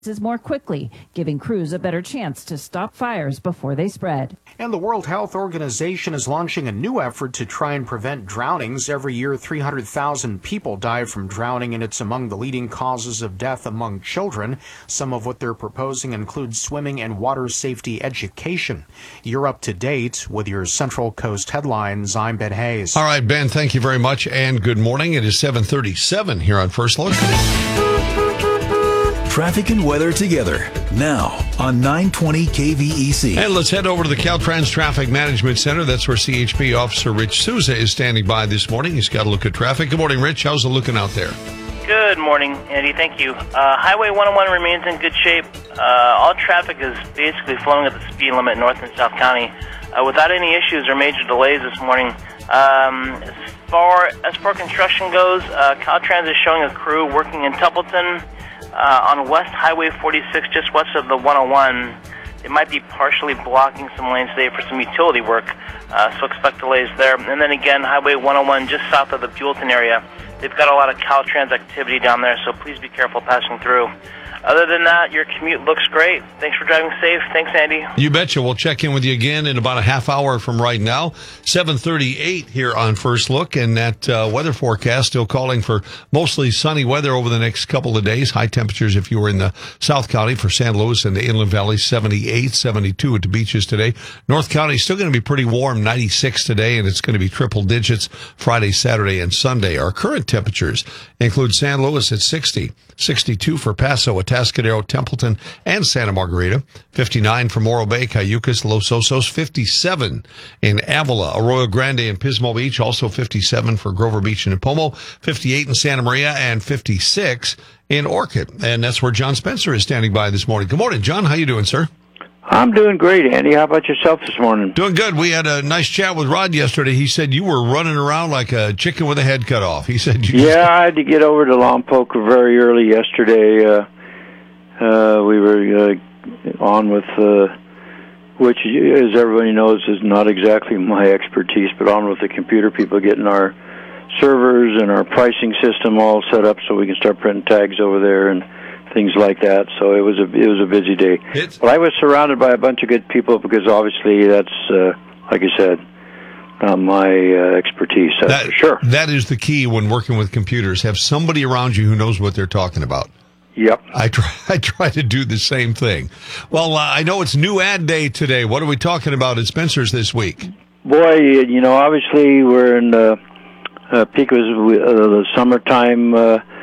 more quickly, giving crews a better chance to stop fires before they spread. And the World Health Organization is launching a new effort to try and prevent drownings. Every year, 300,000 people die from drowning, and it's among the leading causes of death among children. Some of what they're proposing include swimming and water safety education. You're up to date with your Central Coast headlines. I'm Ben Hayes. All right, Ben, thank you very much, and good morning. It is 7:37 here on First Look. Traffic and weather together now on 920 KVEC. And let's head over to the Caltrans Traffic Management Center. That's where CHP Officer Rich Souza is standing by this morning. He's got a look at traffic. Good morning, Rich. How's it looking out there? Good morning, Andy. Thank you. Highway 101 remains in good shape. All traffic is basically flowing at the speed limit north and south county without any issues or major delays this morning. As far construction goes, Caltrans is showing a crew working in Templeton on West Highway 46, just west of the 101. It might be partially blocking some lanes today for some utility work, so expect delays there. And then again, Highway 101 just south of the Buellton area. They've got a lot of Caltrans activity down there, so please be careful passing through. Other than that, your commute looks great. Thanks for driving safe. Thanks, Andy. You betcha. We'll check in with you again in about a half hour from right now. 7:38 here on First Look, and that weather forecast still calling for mostly sunny weather over the next couple of days. High temperatures if you were in the South County for San Luis and the Inland Valley, 78, 72 at the beaches today. North County still going to be pretty warm, 96 today, and it's going to be triple digits Friday, Saturday, and Sunday. Our current temperatures include San Luis at 60, 62 for Paso, Atascadero, Templeton, and Santa Margarita, 59 for Morro Bay, Cayucas, Los Osos, 57 in Avila, Arroyo Grande, and Pismo Beach, also 57 for Grover Beach and Pomo, 58 in Santa Maria, and 56 in Orchid. And that's where John Spencer is standing by this morning. Good morning, John. How you doing, sir? I'm doing great, Andy. How about yourself this morning? Doing good. We had a nice chat with Rod yesterday. He said you were running around like a chicken with a head cut off. He said I had to get over to Lompoc very early yesterday. We were on with, which, as everybody knows, is not exactly my expertise, but on with the computer people getting our servers and our pricing system all set up so we can start printing tags over there and things like that. So it was a busy day. But I was surrounded by a bunch of good people because obviously that's, like I said, not my expertise. That's for sure. That is the key when working with computers. Have somebody around you who knows what they're talking about. Yep. I try to do the same thing. Well, I know it's new ad day today. What are we talking about at Spencer's this week? Boy, obviously we're in the peak of the summertime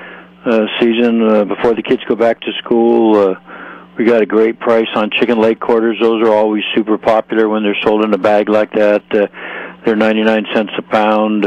season before the kids go back to school. We got a great price on chicken leg quarters. Those are always super popular when they're sold in a bag like that. They're 99 cents a pound.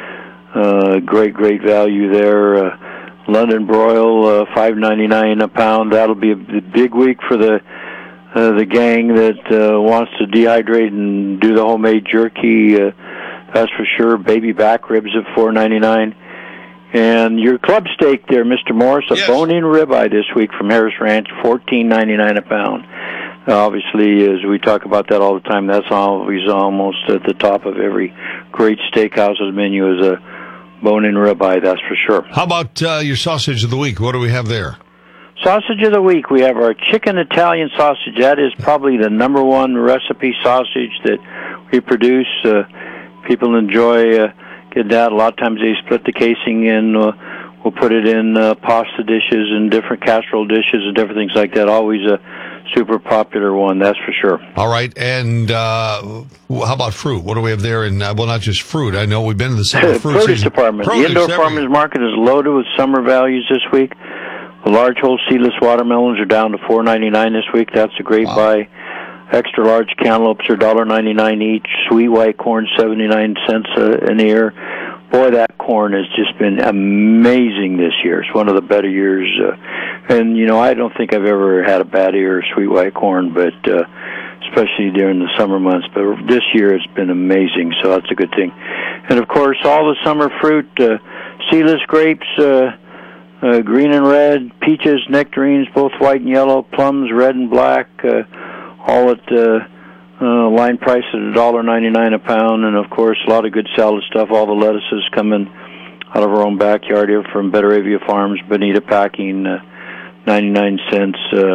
Great value there. London broil, $5.99 a pound. That'll be a big week for the gang that wants to dehydrate and do the homemade jerky. That's for sure. Baby back ribs at $4.99. And your club steak there, Mr. Morris, a bone-in ribeye this week from Harris Ranch, $14.99 a pound. Obviously, as we talk about that all the time, that's always almost at the top of every great steakhouse's menu is a bone-in ribeye, that's for sure. How about your sausage of the week? What do we have there? Sausage of the week, we have our chicken Italian sausage. That is probably the number one recipe sausage that we produce. People enjoy getting that. A lot of times they split the casing and we'll put it in pasta dishes and different casserole dishes and different things like that. Always a super popular one, that's for sure. All right, and how about fruit? What do we have there? And well, not just fruit. I know we've been in the summer fruit produce season. department. The indoor farmers market is loaded with summer values this week. The large whole seedless watermelons are down to $4.99 this week. That's a great buy. Extra large cantaloupes are $1.99 each. Sweet white corn 79 cents an ear. Boy, that corn has just been amazing this year. It's one of the better years. And, I don't think I've ever had a bad ear of sweet white corn, but especially during the summer months. But this year it's been amazing, so that's a good thing. And, of course, all the summer fruit, seedless grapes, green and red, peaches, nectarines, both white and yellow, plums, red and black, all at line price at $1.99 a pound. And, of course, a lot of good salad stuff. All the lettuces coming out of our own backyard here from Betteravia Farms, Bonita Packing, 99 cents